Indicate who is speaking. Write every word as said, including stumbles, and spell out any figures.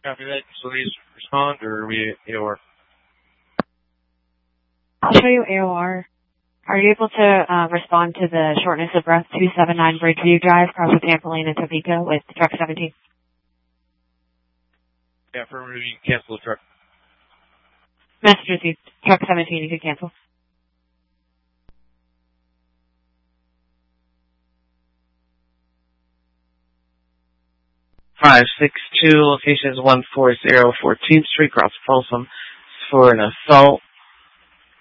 Speaker 1: Copy that. Please respond, or are we A O R?
Speaker 2: I'll show you A O R. Are you able to uh, respond to the shortness of breath two seven nine Bridgeview Drive, cross with Tampa Lane and Topeka with truck seventeen?
Speaker 1: Yeah, affirmative, you can cancel the truck.
Speaker 2: Message received. Truck seventeen, you can cancel.
Speaker 3: five six two, location is one four zero fourteenth Street, cross Folsom, for an assault